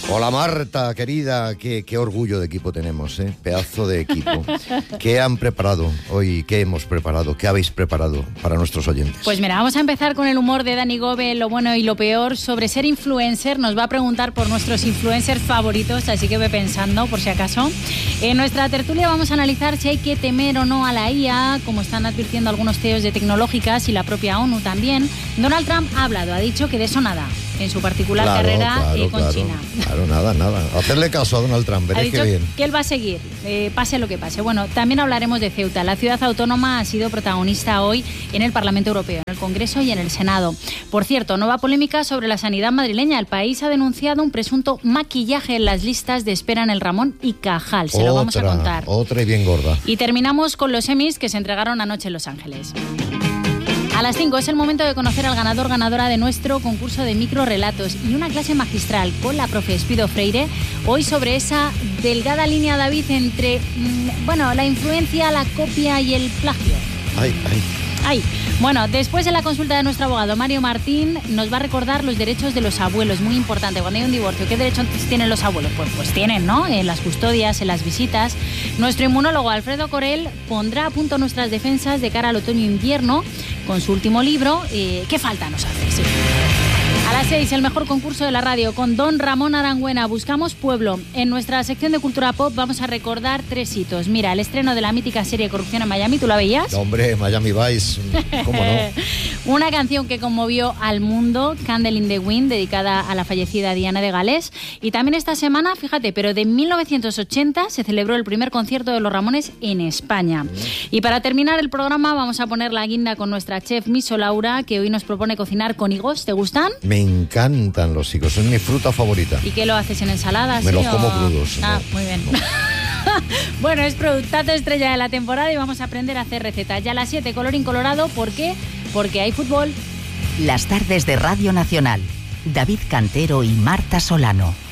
Hola Marta, querida, qué orgullo de equipo tenemos, pedazo de equipo. ¿Qué han preparado hoy? ¿Qué hemos preparado? ¿Qué habéis preparado para nuestros oyentes? Pues mira, vamos a empezar con el humor de Dani Gobe, lo bueno y lo peor. Sobre ser influencer, nos va a preguntar por nuestros influencers favoritos, así que ve pensando por si acaso. En nuestra tertulia vamos a analizar si hay que temer o no a la IA, como están advirtiendo algunos CEOs de tecnológicas y la propia ONU también. Donald Trump ha hablado, ha dicho que de eso nada, en su particular carrera con China. Claro, nada. Hacerle caso a Donald Trump, veréis qué bien. Que él va a seguir, pase lo que pase. Bueno, también hablaremos de Ceuta. La ciudad autónoma ha sido protagonista hoy en el Parlamento Europeo, en el Congreso y en el Senado. Por cierto, nueva polémica sobre la sanidad madrileña. El país ha denunciado un presunto maquillaje en las listas de espera en el Ramón y Cajal. Se lo vamos a contar. Otra y bien gorda. Y terminamos con los Emmys que se entregaron anoche en Los Ángeles. A las 5 es el momento de conocer al ganadora de nuestro concurso de microrelatos y una clase magistral con la profe Espido Freire, hoy sobre esa delgada línea, David, entre la influencia, la copia y el plagio. Ay. Bueno, después de la consulta de nuestro abogado Mario Martín, nos va a recordar los derechos de los abuelos, muy importante. Cuando hay un divorcio, ¿qué derechos tienen los abuelos? Pues tienen, ¿no? En las custodias, en las visitas. Nuestro inmunólogo Alfredo Corel pondrá a punto nuestras defensas de cara al otoño-invierno con su último libro, ¿Qué falta nos hace? Sí. A las 6, el mejor concurso de la radio con don Ramón Arangüena. Buscamos pueblo. En nuestra sección de Cultura Pop vamos a recordar 3 hitos. Mira, el estreno de la mítica serie Corrupción en Miami, ¿tú la veías? No, hombre, Miami Vice, ¿cómo no? Una canción que conmovió al mundo, Candle in the Wind, dedicada a la fallecida Diana de Gales. Y también esta semana, fíjate, pero de 1980 se celebró el primer concierto de Los Ramones en España. Y para terminar el programa vamos a poner la guinda con nuestra chef Miso Laura, que hoy nos propone cocinar con higos. ¿Te gustan? Me encantan los higos, son mi fruta favorita. ¿Y qué lo haces, en ensaladas? Me los como crudos. Ah, no, muy bien. No. Bueno, es productazo estrella de la temporada y vamos a aprender a hacer recetas. Ya a las 7, colorín colorado, ¿por qué? Porque hay fútbol. Las tardes de Radio Nacional. David Cantero y Marta Solano.